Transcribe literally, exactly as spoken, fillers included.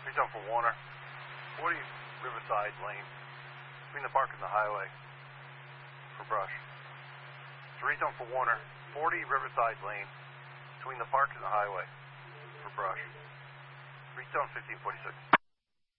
Three zone for Warner. forty Riverside Lane. Between the park and the highway. For brush. Three zone for Warner. forty Riverside Lane. Between the park and the highway. For brush. Three zone fifteen forty-six.